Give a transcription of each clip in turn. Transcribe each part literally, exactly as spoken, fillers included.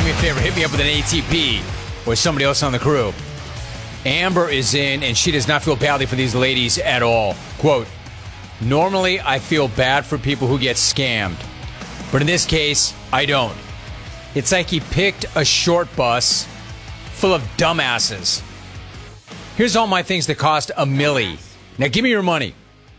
me a favor. Hit me up with an A T P or somebody else on the crew. Amber is in, and she does not feel badly for these ladies at all. Quote, normally I feel bad for people who get scammed, but in this case, I don't. It's like he picked a short bus full of dumbasses. Here's all my things that cost a milli. Now give me your money.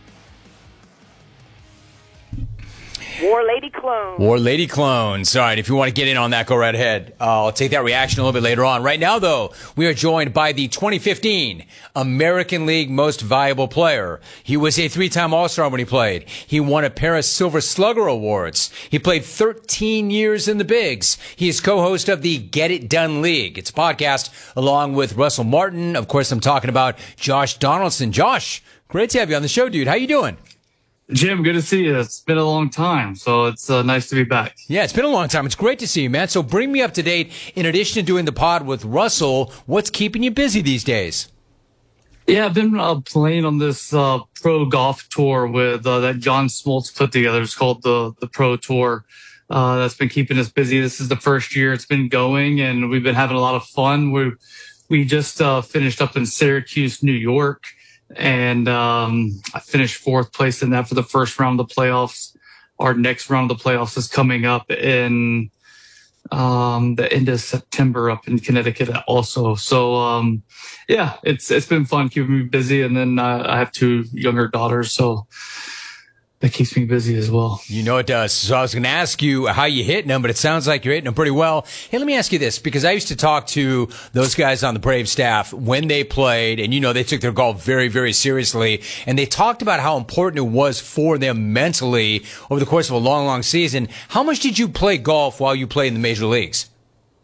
War Lady Clones. War Lady Clones. All right, if you want to get in on that, go right ahead. Uh, I'll take that reaction a little bit later on. Right now, though, we are joined by the twenty fifteen American League Most Valuable Player. He was a three-time All-Star when he played. He won a pair of Silver Slugger Awards. He played thirteen years in the Bigs. He is co-host of the Get It Done League. It's a podcast along with Russell Martin. Of course, I'm talking about Josh Donaldson. Josh, great to have you on the show, dude. How you doing? Jim, good to see you. It's been a long time, so it's uh, nice to be back. Yeah, it's been a long time. It's great to see you, man. So bring me up to date. In addition to doing the pod with Russell, what's keeping you busy these days? Yeah, I've been uh, playing on this uh, pro golf tour with uh, that John Smoltz put together. It's called the the Pro Tour. Uh, that's been keeping us busy. This is the first year it's been going, and we've been having a lot of fun. We we just uh, finished up in Syracuse, New York. And um, I finished fourth place in that for the first round of the playoffs. Our next round of the playoffs is coming up in um, the end of September up in Connecticut also. So, um, yeah, it's it's been fun keeping me busy. And then uh, I have two younger daughters, so that keeps me busy as well. You know it does. So I was going to ask you how you hitting them, but it sounds like you're hitting them pretty well. Hey, let me ask you this, because I used to talk to those guys on the Brave staff when they played, and you know they took their golf very, very seriously, and they talked about how important it was for them mentally over the course of a long, long season. How much did you play golf while you played in the major leagues?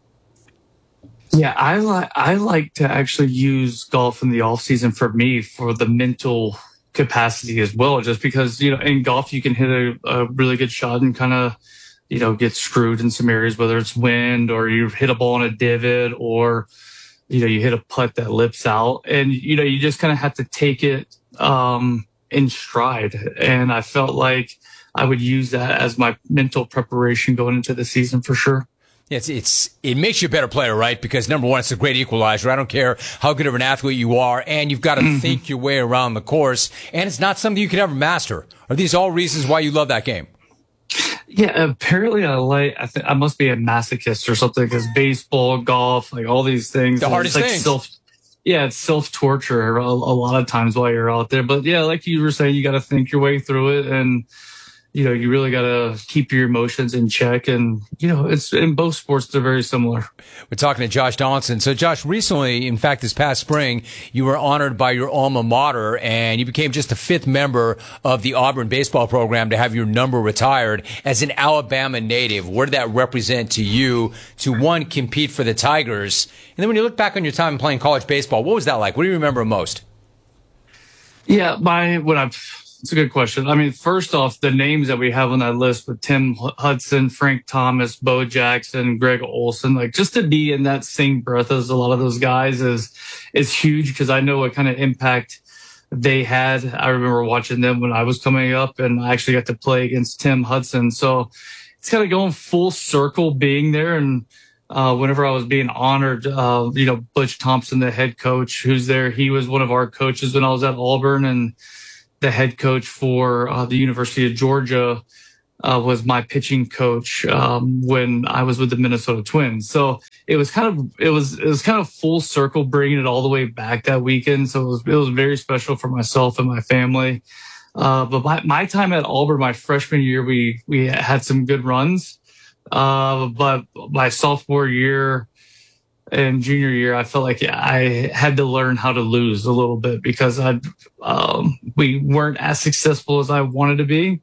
Yeah, I like I like to actually use golf in the off season for me for the mental capacity as well, just because, you know, in golf you can hit a, a really good shot and kind of, you know, get screwed in some areas, whether it's wind or you hit a ball in a divot or, you know, you hit a putt that lips out, and, you know, you just kind of have to take it um, in stride. And I felt like I would use that as my mental preparation going into the season for sure. It's, it's, it makes you a better player, right? Because number one, it's a great equalizer. I don't care how good of an athlete you are, and you've got to mm-hmm. think your way around the course, and it's not something you can ever master. Are these all reasons why you love that game? Yeah, apparently I like, I think I must be a masochist or something, because baseball, golf, like all these things. The hardest like things. Self, yeah, it's self-torture a, a lot of times while you're out there. But yeah, like you were saying, you got to think your way through it, and you know, you really got to keep your emotions in check. And, you know, it's in both sports, they're very similar. We're talking to Josh Donaldson. So, Josh, recently, in fact, this past spring, you were honored by your alma mater, and you became just the fifth member of the Auburn baseball program to have your number retired. As an Alabama native, what did that represent to you to, one, compete for the Tigers? And then when you look back on your time playing college baseball, what was that like? What do you remember most? Yeah, my, when I've, It's a good question. I mean, first off, the names that we have on that list with Tim Hudson, Frank Thomas, Bo Jackson, Greg Olson, like just to be in that same breath as a lot of those guys is is huge, because I know what kind of impact they had. I remember watching them when I was coming up, and I actually got to play against Tim Hudson. So it's kind of going full circle being there. And uh, whenever I was being honored, uh, you know, Butch Thompson, the head coach who's there, he was one of our coaches when I was at Auburn, and the head coach for uh, the University of Georgia uh, was my pitching coach um, when I was with the Minnesota Twins. So it was kind of it was it was kind of full circle, bringing it all the way back that weekend. So it was it was very special for myself and my family. Uh, but my, my time at Auburn, my freshman year, we we had some good runs. Uh, but my sophomore year and junior year, I felt like I had to learn how to lose a little bit, because I um, we weren't as successful as I wanted to be.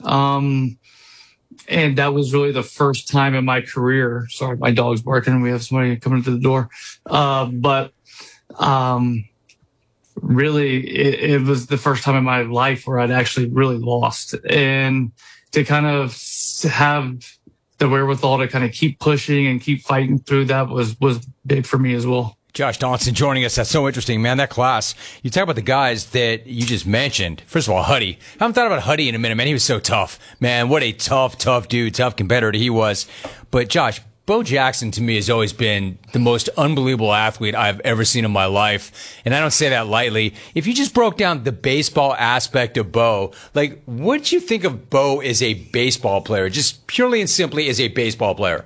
Um, and that was really the first time in my career. Sorry, my dog's barking. We have somebody coming to the door. Uh, but um, really, it, it was the first time in my life where I'd actually really lost. And to kind of have the wherewithal to kind of keep pushing and keep fighting through that was, was big for me as well. Josh Donaldson joining us. That's so interesting, man. That class. You talk about the guys that you just mentioned. First of all, Huddy. I haven't thought about Huddy in a minute, man. He was so tough. Man, what a tough, tough dude, tough competitor he was. But Josh, Bo Jackson to me has always been the most unbelievable athlete I've ever seen in my life. And I don't say that lightly. If you just broke down the baseball aspect of Bo, like, what do you think of Bo as a baseball player? Just purely and simply as a baseball player.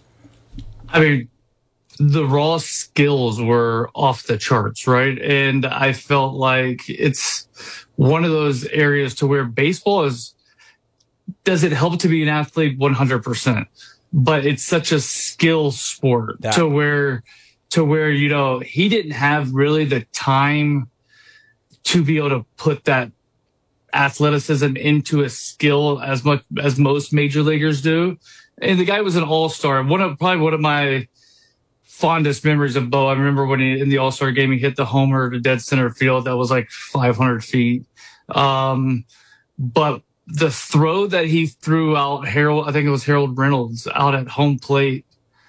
I mean, the raw skills were off the charts, right? And I felt like it's one of those areas to where baseball is, does it help to be an athlete? one hundred percent. But it's such a skill sport that. to where, to where, you know, he didn't have really the time to be able to put that athleticism into a skill as much as most major leaguers do. And the guy was an all-star. One of, probably one of my fondest memories of Bo, I remember when he, in the all-star game, he hit the homer to dead center field. That was like five hundred feet. Um, but the throw that he threw out, Harold, I think it was Harold Reynolds, out at home plate.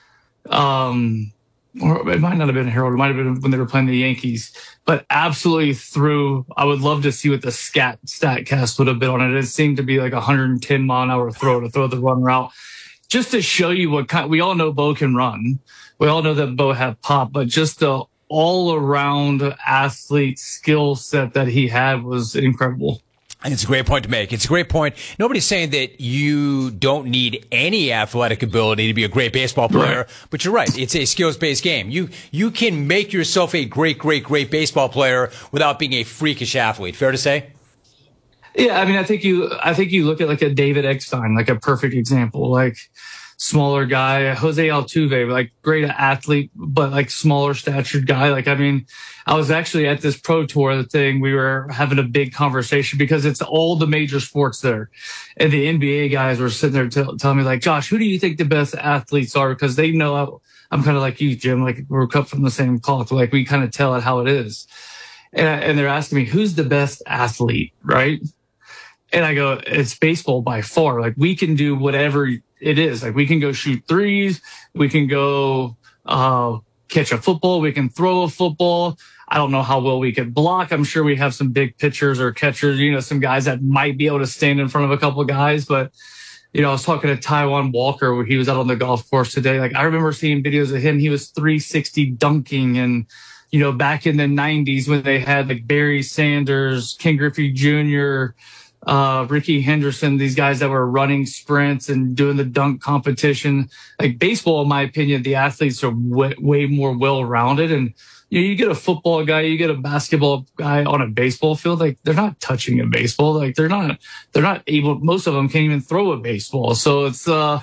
Um, or it might not have been Harold. It might have been when they were playing the Yankees. But absolutely threw. I would love to see what the scat stat cast would have been on it. It seemed to be like a one hundred ten mile an hour throw to throw the runner out. Just to show you what kind, we all know Bo can run. We all know that Bo had pop, but just the all around athlete skill set that he had was incredible. And it's a great point to make. It's a great point. Nobody's saying that you don't need any athletic ability to be a great baseball player, right. But you're right. It's a skills-based game. You you can make yourself a great, great, great baseball player without being a freakish athlete. Fair to say? Yeah, I mean, I think you I think you look at like a David Eckstein, like a perfect example, like smaller guy, Jose Altuve, like great athlete, but like smaller statured guy. Like, I mean, I was actually at this pro tour thing. We were having a big conversation because it's all the major sports there. And the N B A guys were sitting there t- telling me like, Josh, who do you think the best athletes are? Because they know I, I'm kind of like you, Jim, like we're cut from the same cloth. Like we kind of tell it how it is. And, and they're asking me, who's the best athlete? Right. And I go, it's baseball by far. Like we can do whatever it is. Like we can go shoot threes. We can go uh, catch a football. We can throw a football. I don't know how well we can block. I'm sure we have some big pitchers or catchers, you know, some guys that might be able to stand in front of a couple of guys. But, you know, I was talking to Taiwan Walker where he was out on the golf course today. Like I remember seeing videos of him. He was three sixty dunking. And, you know, back in the nineties when they had like Barry Sanders, Ken Griffey Junior, uh, Ricky Henderson, these guys that were running sprints and doing the dunk competition. Like baseball, in my opinion, the athletes are way, way more well-rounded. And you know, you get a football guy, you get a basketball guy on a baseball field, like they're not touching a baseball. Like they're not, they're not able, most of them can't even throw a baseball. So it's, uh,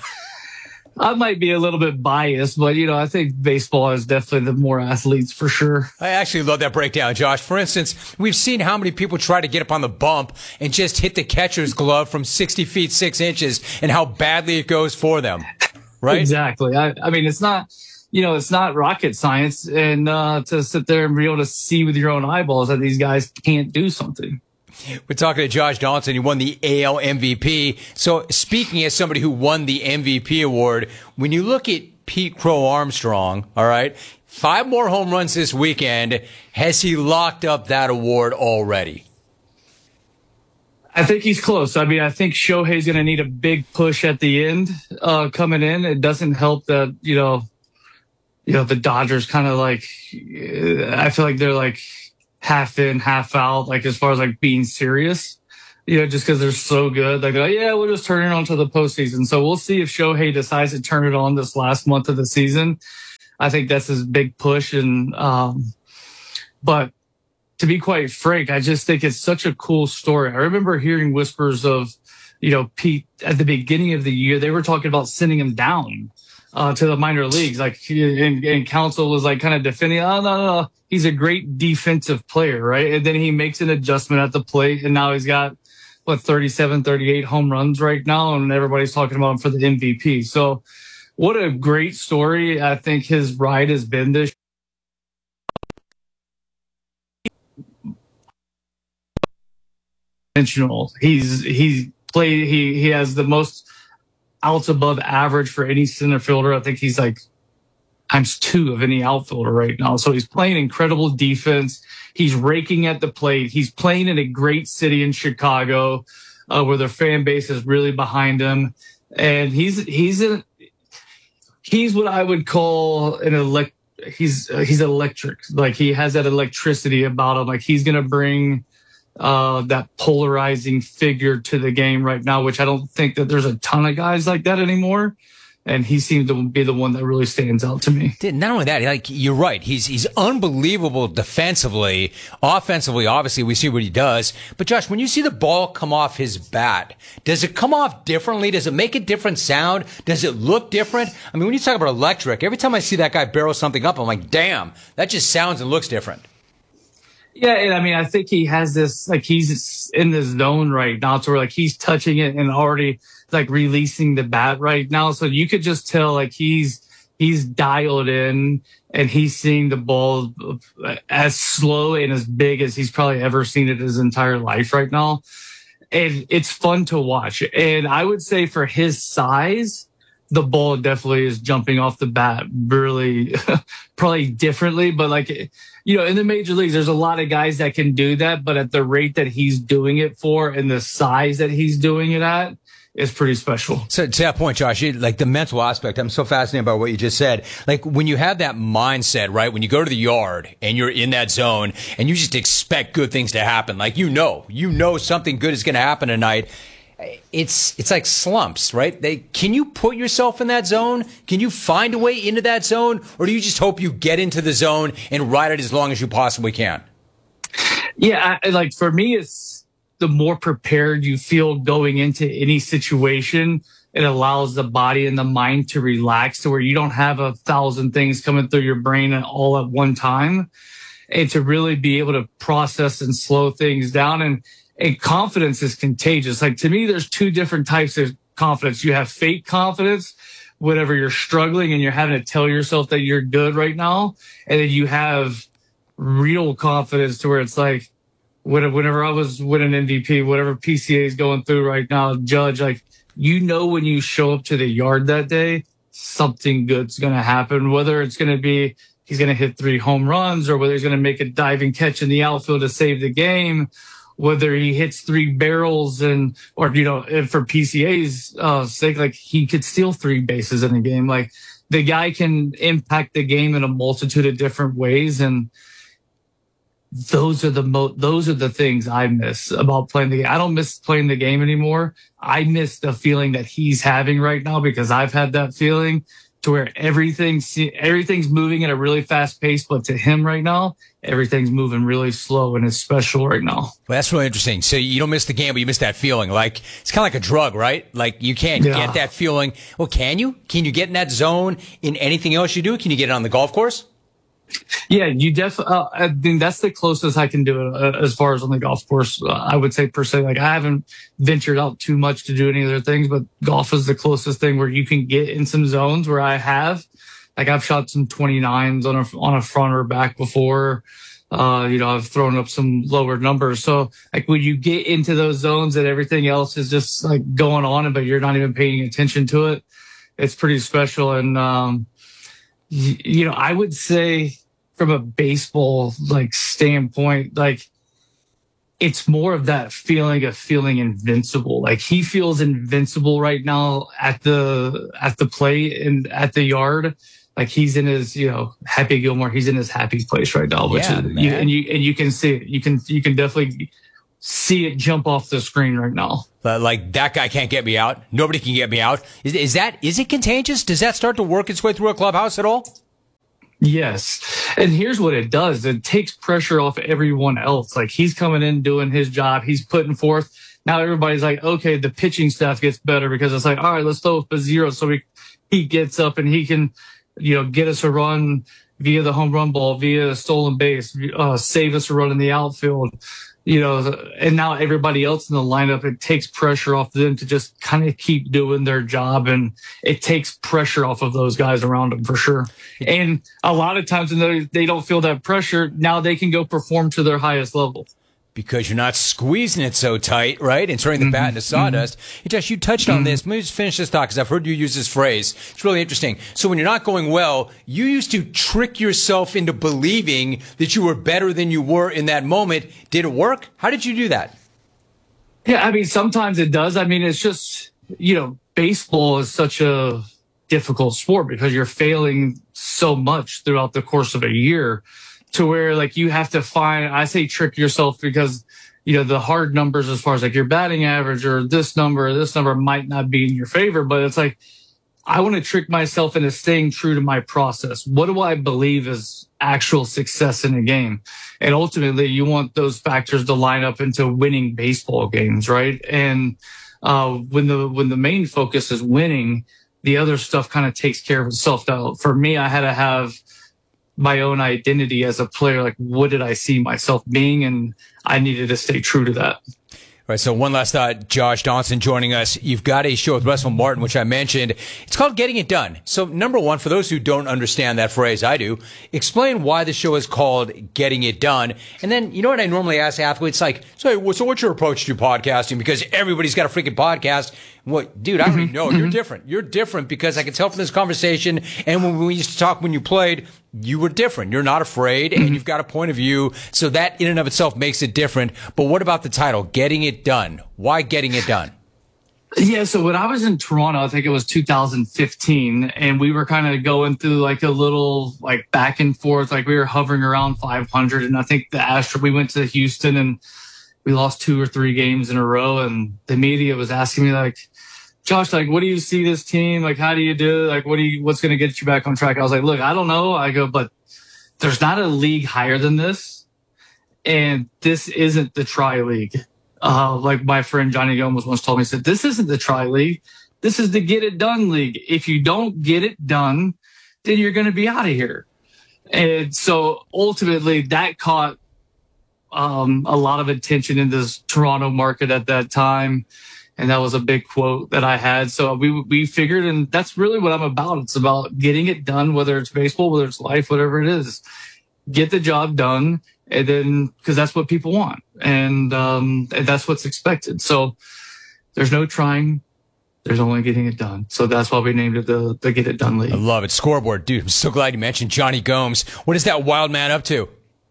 I might be a little bit biased, but, you know, I think baseball is definitely the more athletes for sure. I actually love that breakdown, Josh. For instance, we've seen how many people try to get up on the bump and just hit the catcher's glove from sixty feet, six inches and how badly it goes for them, right? Exactly. I, I mean, it's not, you know, it's not rocket science. And uh, to sit there and be able to see with your own eyeballs that these guys can't do something. We're talking to Josh Donaldson. He won the A L M V P. So speaking as somebody who won the M V P award, when you look at Pete Crow Armstrong, all right, five more home runs this weekend. Has he locked up that award already? I think he's close. I mean, I think Shohei's going to need a big push at the end uh, coming in. It doesn't help that, you know, you know, the Dodgers kind of like, I feel like they're like, half in, half out, like as far as like being serious, you know, just because they're so good. Like, oh, yeah, we'll just turn it on to the postseason. So we'll see if Shohei decides to turn it on this last month of the season. I think that's his big push. And, um, but to be quite frank, I just think it's such a cool story. I remember hearing whispers of, you know, Pete at the beginning of the year, they were talking about sending him down Uh, to the minor leagues, like, and, and Counsell was like kind of defending, oh, no, no, no, he's a great defensive player, right? And then he makes an adjustment at the plate, and now he's got, what, thirty-seven, thirty-eight home runs right now, and everybody's talking about him for the M V P. So what a great story. I think his ride has been this. He's, he's played, he, he has the most outs above average for any center fielder. I think he's like times two of any outfielder right now. So he's playing incredible defense. He's raking at the plate. He's playing in a great city in Chicago, uh, where their fan base is really behind him. And he's, he's in, he's what I would call an elect. He's uh, he's electric. Like he has that electricity about him. Like he's gonna bring uh, that polarizing figure to the game right now, which I don't think that there's a ton of guys like that anymore. And he seems to be the one that really stands out to me. Not only that, like you're right, he's he's unbelievable defensively, offensively. Obviously, we see what he does. But Josh, when you see the ball come off his bat, does it come off differently? Does it make a different sound? Does it look different? I mean, when you talk about electric, every time I see that guy barrel something up, I'm like, damn, that just sounds and looks different. Yeah, and I mean, I think he has this, like, he's in this zone right now to where, like, he's touching it and already, like, releasing the bat right now. So you could just tell, like, he's he's dialed in and he's seeing the ball as slow and as big as he's probably ever seen it his entire life right now. And it's fun to watch. And I would say for his size, the ball definitely is jumping off the bat really, probably differently, but like, you know, in the major leagues, there's a lot of guys that can do that, but at the rate that he's doing it for and the size that he's doing it at is pretty special. So to that point, Josh, you, like the mental aspect, I'm so fascinated by what you just said. Like when you have that mindset, right? When you go to the yard and you're in that zone and you just expect good things to happen, like, you know, you know, something good is going to happen tonight. It's it's like slumps, right? They, can you put yourself in that zone? Can you find a way into that zone? Or do you just hope you get into the zone and ride it as long as you possibly can? Yeah, I, like for me, it's the more prepared you feel going into any situation, it allows the body and the mind to relax to where you don't have a thousand things coming through your brain all at one time, and to really be able to process and slow things down. And And confidence is contagious. Like to me, there's two different types of confidence. You have fake confidence, whenever you're struggling and you're having to tell yourself that you're good right now. And then you have real confidence to where it's like, whenever I was winning M V P, whatever P C A is going through right now, Judge, like, you know, when you show up to the yard that day, something good's going to happen, whether it's going to be he's going to hit three home runs or whether he's going to make a diving catch in the outfield to save the game, whether he hits three barrels and, or, you know, for P C A's uh, sake, like he could steal three bases in a game. Like the guy can impact the game in a multitude of different ways. And those are the mo- those are the things I miss about playing the game. I don't miss playing the game anymore. I miss the feeling that he's having right now, because I've had that feeling to where everything's, everything's moving at a really fast pace. But to him right now, everything's moving really slow and it's special right now. Well, that's really interesting. So you don't miss the game, but you miss that feeling. Like it's kind of like a drug, right? Like you can't yeah. get that feeling. Well, can you? Can you get in that zone in anything else you do? Can you get it on the golf course? Yeah, you definitely. Uh, I mean, that's the closest I can do it uh, as far as on the golf course. Uh, I would say per se. Like I haven't ventured out too much to do any other things, but golf is the closest thing where you can get in some zones where I have. Like I've shot some twenty-nines on a on a front or back before. Uh, you know, I've thrown up some lower numbers. So like when you get into those zones that everything else is just like going on, but you're not even paying attention to it, it's pretty special. And um, you, you know, I would say from a baseball like standpoint, like it's more of that feeling of feeling invincible. Like he feels invincible right now at the at the plate and at the yard. Like he's in his, you know, Happy Gilmore. He's in his happy place right now, which yeah, is, you, and you and you can see it. You can you can definitely see it jump off the screen right now. But like that guy can't get me out. Nobody can get me out. Is, is that is it contagious? Does that start to work its way through a clubhouse at all? Yes. And here's what it does. It takes pressure off everyone else. Like he's coming in doing his job. He's putting forth. Now everybody's like, okay, the pitching staff gets better because it's like, all right, let's throw up a zero. So we, he gets up and he can, you know, get us a run via the home run ball, via a stolen base, uh, save us a run in the outfield, you know, and now everybody else in the lineup, it takes pressure off them to just kind of keep doing their job. And it takes pressure off of those guys around them for sure. And a lot of times when they, they don't feel that pressure, now they can go perform to their highest level. Because you're not squeezing it so tight, right? And turning the bat into sawdust. Mm-hmm. Hey, Josh, you touched on this. Let me just finish this talk because I've heard you use this phrase. It's really interesting. So when you're not going well, you used to trick yourself into believing that you were better than you were in that moment. Did it work? How did you do that? Yeah, I mean, sometimes it does. I mean, it's just, you know, baseball is such a difficult sport because you're failing so much throughout the course of a year to where like you have to find, I say trick yourself because, you know, the hard numbers as far as like your batting average or this number, or this number might not be in your favor, but it's like, I want to trick myself into staying true to my process. What do I believe is actual success in a game? And ultimately, you want those factors to line up into winning baseball games, right? And uh, when the when the main focus is winning, the other stuff kind of takes care of itself. Now, for me, I had to have my own identity as a player. Like, what did I see myself being? And I needed to stay true to that. All right, so one last thought, Josh Donaldson joining us. You've got a show with Russell Martin, which I mentioned. It's called Getting It Done. So number one, for those who don't understand that phrase, I do, explain why the show is called Getting It Done. And then, you know what I normally ask athletes? Like, so, so what's your approach to podcasting? Because everybody's got a freaking podcast. What, dude, I already know. You're different. You're different because I can tell from this conversation. And when we used to talk when you played, you were different. You're not afraid and you've got a point of view. So that in and of itself makes it different. But what about the title, Getting It Done? Why Getting It Done? Yeah, so when I was in Toronto, I think it was two thousand fifteen, and we were kind of going through like a little like back and forth, like we were hovering around five hundred. And I think the Astros, we went to Houston and we lost two or three games in a row. And the media was asking me like, Josh, like, what do you see this team? Like, how do you do? Like, what do you, what's going to get you back on track? I was like, look, I don't know. I go, but there's not a league higher than this. And this isn't the tri league. Uh, like my friend Johnny Gomes once told me, he said, this isn't the tri league. This is the get it done league. If you don't get it done, then you're going to be out of here. And so ultimately that caught um, a lot of attention in this Toronto market at that time. And that was a big quote that I had. So we we figured, and that's really what I'm about. It's about getting it done, whether it's baseball, whether it's life, whatever it is. Get the job done, and then because that's what people want, and um, and that's what's expected. So there's no trying, there's only getting it done. So that's why we named it the the Get It Done League. I love it. Scoreboard, dude. I'm so glad you mentioned Johnny Gomes. What is that wild man up to?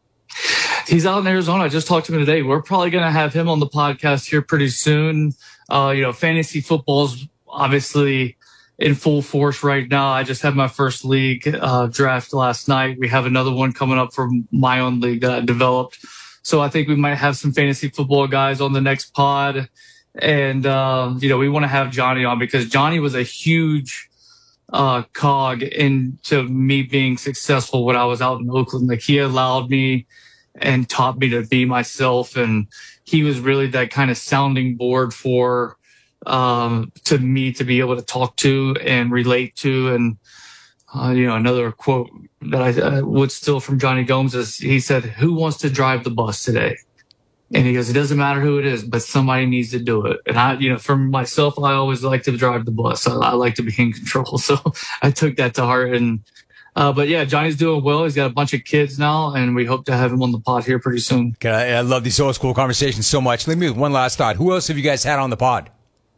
He's out in Arizona. I just talked to him today. We're probably going to have him on the podcast here pretty soon. Uh, you know, fantasy football's obviously in full force right now. I just had my first league uh, draft last night. We have another one coming up for my own league that I developed. So I think we might have some fantasy football guys on the next pod. And, uh, you know, we want to have Johnny on because Johnny was a huge uh, cog into me being successful when I was out in Oakland. Like, he allowed me and taught me to be myself. And he was really that kind of sounding board for, um, to me to be able to talk to and relate to. And, uh, you know, another quote that I uh, would steal from Johnny Gomes is he said, who wants to drive the bus today? And he goes, it doesn't matter who it is, but somebody needs to do it. And I, you know, for myself, I always like to drive the bus. I, I like to be in control. So I took that to heart. And, Uh, but yeah, Johnny's doing well. He's got a bunch of kids now, and we hope to have him on the pod here pretty soon. Okay, I, I love these old school conversations so much. Let me one last thought. Who else have you guys had on the pod?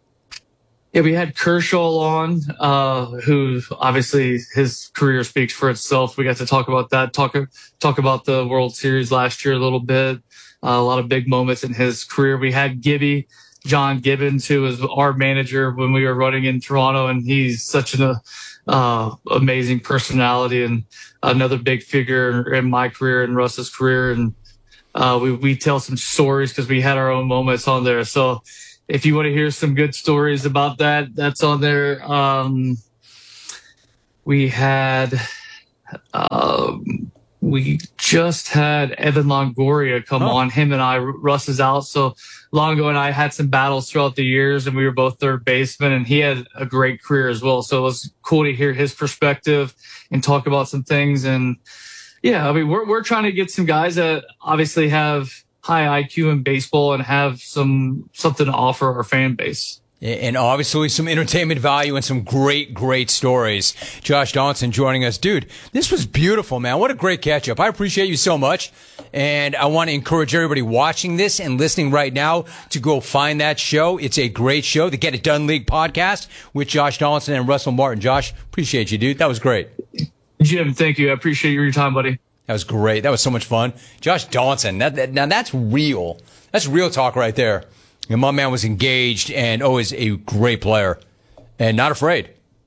Yeah, we had Kershaw on, uh, who obviously his career speaks for itself. We got to talk about that, talk talk about the World Series last year a little bit. Uh, a lot of big moments in his career. We had Gibby, John Gibbons, who was our manager when we were running in Toronto, and he's such an uh, uh, amazing personality and another big figure in my career and Russ's career. And uh, we we tell some stories because we had our own moments on there. So if you want to hear some good stories about that, that's on there. Um, we had. Um, We just had Evan Longoria come oh. on. Him and I, Russ is out. So Longo and I had some battles throughout the years, and we were both third basemen, and he had a great career as well. So it was cool to hear his perspective and talk about some things. And yeah, I mean, we're, we're trying to get some guys that obviously have high I Q in baseball and have some, something to offer our fan base. And obviously some entertainment value and some great, great stories. Josh Donaldson joining us. Dude, this was beautiful, man. What a great catch up. I appreciate you so much. And I want to encourage everybody watching this and listening right now to go find that show. It's a great show, the Get It Done League podcast with Josh Donaldson and Russell Martin. Josh, appreciate you, dude. That was great. Jim, thank you. I appreciate your time, buddy. That was great. That was so much fun. Josh Donaldson, that, that, now that's real. That's real talk right there. And my man was engaged and always a great player and not afraid.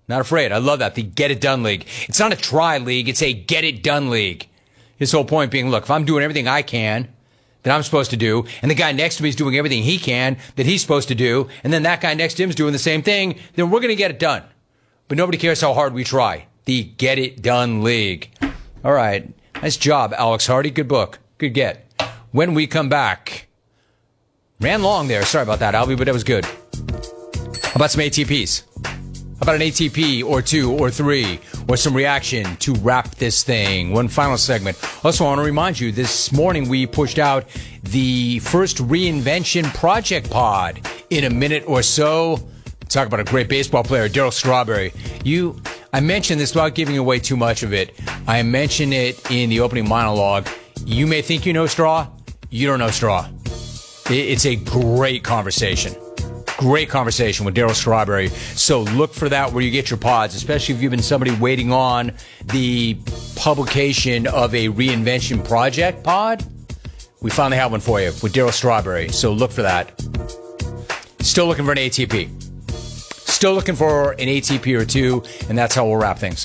Not afraid. I love that. The Get It Done League. It's not a try league. It's a Get It Done League. His whole point being, look, if I'm doing everything I can that I'm supposed to do, and the guy next to me is doing everything he can that he's supposed to do, and then that guy next to him is doing the same thing, then we're going to get it done. But nobody cares how hard we try. The Get It Done League. All right. Nice job, Alex Hardy. Good book. Good get. When we come back, ran long there. Sorry about that, Albie, but that was good. How about some A T Ps? How about an A T P or two or three or some reaction to wrap this thing? One final segment. Also, I want to remind you, this morning we pushed out the first reinvention project pod in a minute or so. Talk about a great baseball player, Darryl Strawberry. You, I mentioned this without giving away too much of it. I mentioned it in the opening monologue. You may think you know Straw. You don't know Straw. It's a great conversation. Great conversation with Darryl Strawberry. So look for that where you get your pods, especially if you've been somebody waiting on the publication of a reinvention project pod. We finally have one for you with Darryl Strawberry. So look for that. Still looking for an A T P. Still looking for an A T P or two, and that's how we'll wrap things.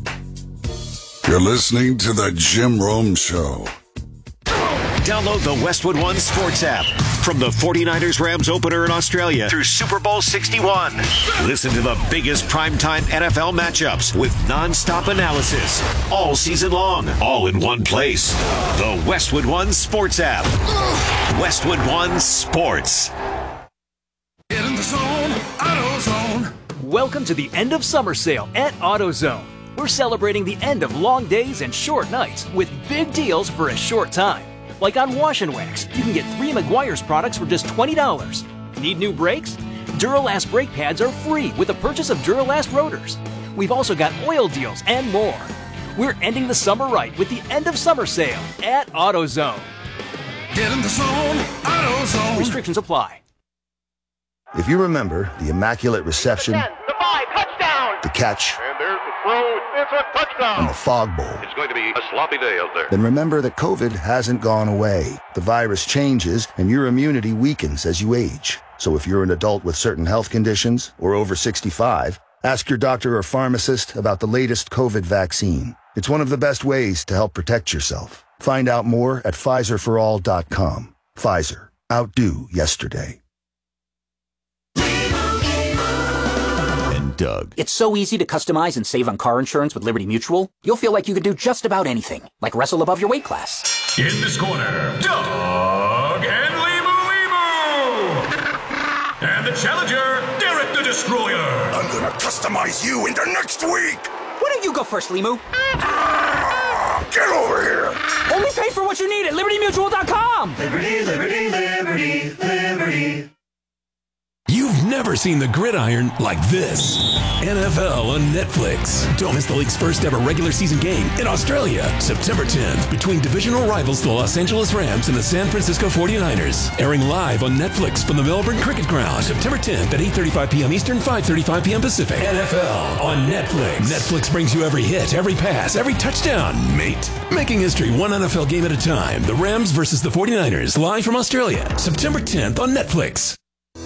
You're listening to The Jim Rome Show. Download the Westwood One Sports app. From the forty-niners Rams opener in Australia through Super Bowl sixty-one. Listen to the biggest primetime N F L matchups with nonstop analysis all season long, all in one place. The Westwood One Sports app. Westwood One Sports. Get in the zone, AutoZone. Welcome to the end of summer sale at AutoZone. We're celebrating the end of long days and short nights with big deals for a short time. Like on Wash and Wax, you can get three Meguiar's products for just twenty dollars. Need new brakes? Duralast brake pads are free with the purchase of Duralast rotors. We've also got oil deals and more. We're ending the summer right with the end of summer sale at AutoZone. Get in the zone, AutoZone. Restrictions apply. If you remember the Immaculate Reception, ten, the five, touchdown. the catch, And there's the throw. It's a touchdown. and the Fog Bowl, It's going to be a sloppy day out there. then remember that COVID hasn't gone away. The virus changes, and your immunity weakens as you age. So if you're an adult with certain health conditions or over sixty-five, ask your doctor or pharmacist about the latest COVID vaccine. It's one of the best ways to help protect yourself. Find out more at Pfizer for all dot com. Pfizer. Outdo yesterday. Doug. It's so easy to customize and save on car insurance with Liberty Mutual. You'll feel like you could do just about anything, like wrestle above your weight class. In this corner, Doug and Limu Limu. And the challenger, Derek the Destroyer. I'm gonna customize you into next week. Why don't you go first, Limu? Get over here. Only pay for what you need at Liberty Mutual dot com. Liberty, Liberty, Liberty, Liberty. You've never seen the gridiron like this. N F L on Netflix. Don't miss the league's first ever regular season game in Australia, September tenth, between divisional rivals the Los Angeles Rams and the San Francisco forty-niners. Airing live on Netflix from the Melbourne Cricket Ground, September tenth at eight thirty-five p.m. Eastern, five thirty-five p.m. Pacific. N F L on Netflix. Netflix brings you every hit, every pass, every touchdown, mate. Making history one N F L game at a time. The Rams versus the forty-niners, live from Australia, September tenth on Netflix.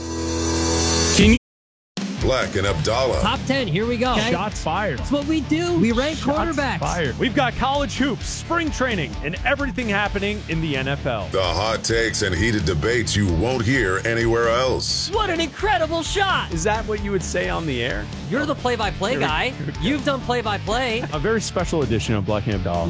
Black and Abdallah. Top ten, here we go. Okay? Shots fired. That's what we do. We rank Shots quarterbacks. Fired. We've got college hoops, spring training, and everything happening in the N F L. The hot takes and heated debates you won't hear anywhere else. What an incredible shot. Is that what you would say on the air? You're the play-by-play guy. You've done play-by-play. A very special edition of Black and Abdallah.